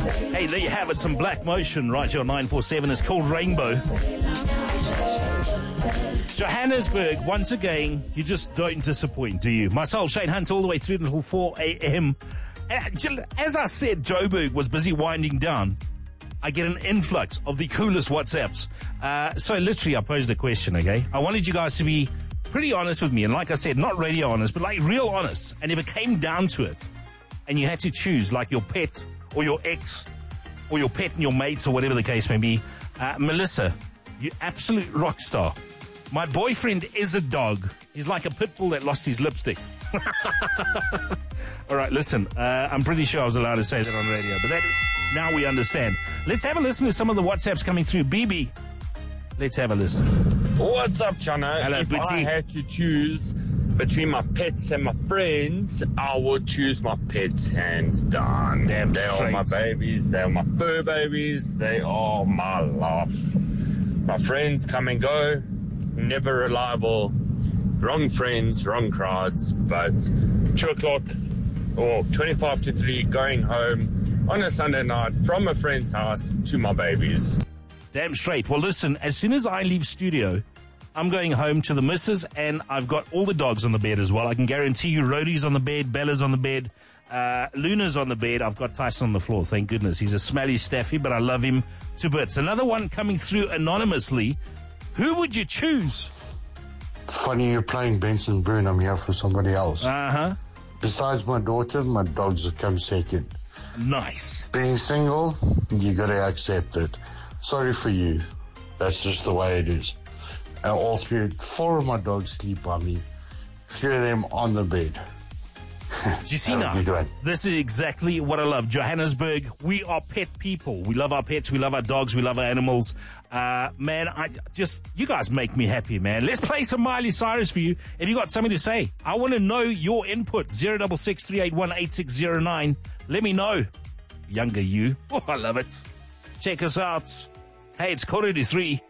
Hey, there you have it, some Black Motion right here on 947. It's called Rainbow. Johannesburg, once again, you just don't disappoint, do you? Myself, Shane Hunt, all the way through until 4 a.m. As I said, Joburg was busy winding down. I get an influx of the coolest WhatsApps. So literally, I posed a question, okay? I wanted you guys to be pretty honest with me. And like I said, not radio honest, but like real honest. And if it came down to it, and you had to choose like your pet or your ex or your pet and your mates or whatever the case may be, Melissa, you absolute rock star. My boyfriend is a dog. He's like a pit bull that lost his lipstick. All right, listen, I'm pretty sure I was allowed to say that on radio, but now we understand. Let's have a listen to some of the WhatsApps coming through. BB, let's have a listen. What's up, Chana? Hello, if Booty. I had to choose between my pets and my friends, I would choose my pets hands down. Damn they straight. are my babies. They are my fur babies. They are my life. My friends come and go, never reliable. Wrong friends, wrong crowds. But 2 o'clock or 25 to 3, going home on a Sunday night from a friend's house to my babies. Damn straight. Well, listen, as soon as I leave studio, I'm going home to the missus, and I've got all the dogs on the bed as well. I can guarantee you Rhodey's on the bed, Bella's on the bed, Luna's on the bed. I've got Tyson on the floor, thank goodness. He's a smelly staffy, but I love him to bits. Another one coming through anonymously. Who would you choose? Funny you're playing Benson Boone. I'm here for somebody else. Uh-huh. Besides my daughter, my dogs have come second. Nice. Being single, you got to accept it. Sorry for you. That's just the way it is. All 4 of my dogs sleep by me. 3 of them on the bed. Do you see How now? you doing? This is exactly what I love. Johannesburg, we are pet people. We love our pets. We love our dogs. We love our animals. Man, you guys make me happy, man. Let's play some Miley Cyrus for you. If you got something to say, I want to know your input. 066 381 8609. Let me know. Younger you. Oh, I love it. Check us out. Hey, it's 2:43.